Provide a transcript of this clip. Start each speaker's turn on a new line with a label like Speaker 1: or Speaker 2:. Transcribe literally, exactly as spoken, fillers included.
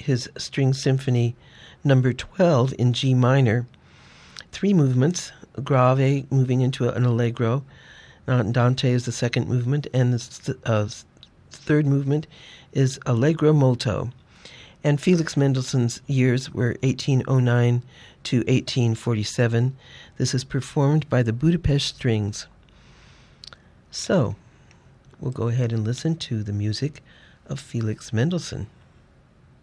Speaker 1: his String Symphony number twelve in G minor. Three movements, grave moving into an allegro. Andante is the second movement, and the uh, third movement is allegro molto. And Felix Mendelssohn's years were eighteen oh nine to eighteen forty-seven. This is performed by the Budapest Strings. So, we'll go ahead and listen to the music of Felix Mendelssohn.